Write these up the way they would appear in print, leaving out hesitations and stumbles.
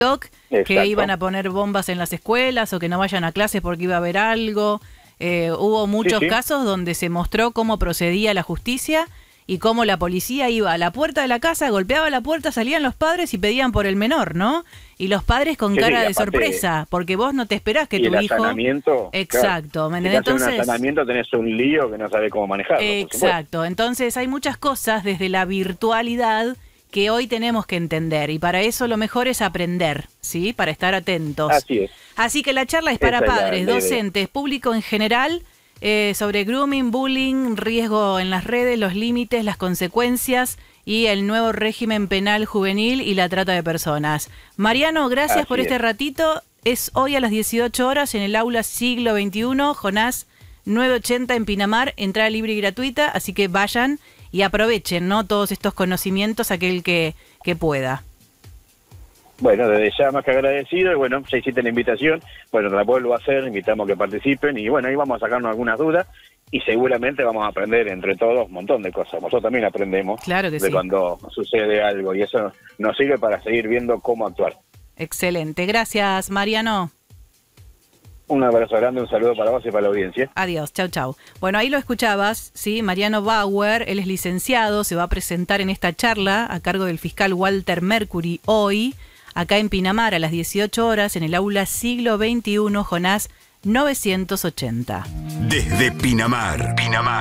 que iban a poner bombas en las escuelas o que no vayan a clases porque iba a haber algo. Hubo muchos casos donde se mostró cómo procedía la justicia y cómo la policía iba a la puerta de la casa, golpeaba la puerta, salían los padres y pedían por el menor, ¿no? Y los padres con cara de sorpresa, porque vos no te esperás que tu hijo... Exacto. Claro. Si entonces, un allanamiento tenés un lío que no sabés cómo manejarlo. Exacto. Entonces hay muchas cosas desde la virtualidad que hoy tenemos que entender, y para eso lo mejor es aprender, ¿sí? Para estar atentos. Así es. Así que la charla es para padres, docentes, público en general, sobre grooming, bullying, riesgo en las redes, los límites, las consecuencias y el nuevo régimen penal juvenil y la trata de personas. Mariano, gracias por este ratito. Es hoy a las 18 horas en el aula Siglo XXI, Jonás 980 en Pinamar, entrada libre y gratuita, así que vayan y aprovechen, ¿no? Todos estos conocimientos, aquel que pueda. Bueno, desde ya más que agradecido, y bueno, ya hiciste la invitación, bueno, la vuelvo a hacer, invitamos a que participen, y bueno, ahí vamos a sacarnos algunas dudas, y seguramente vamos a aprender entre todos un montón de cosas. Nosotros también aprendemos de cuando sucede algo, y eso nos sirve para seguir viendo cómo actuar. Excelente, gracias Mariano. Un abrazo grande, un saludo para vos y para la audiencia. Adiós, chau, chau. Bueno, ahí lo escuchabas, ¿sí? Mariano Bauer, él es licenciado, se va a presentar en esta charla a cargo del fiscal Walter Mercury hoy, acá en Pinamar, a las 18 horas, en el aula Siglo XXI, Jonás 980. Desde Pinamar,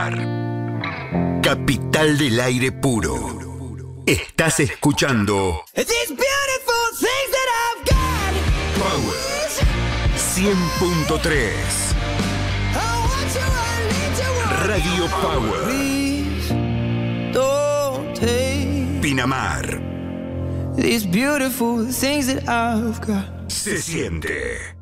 capital del aire puro. Estás escuchando Power 100.3 Radio Power Pinamar. These beautiful things that I've got. Se siente.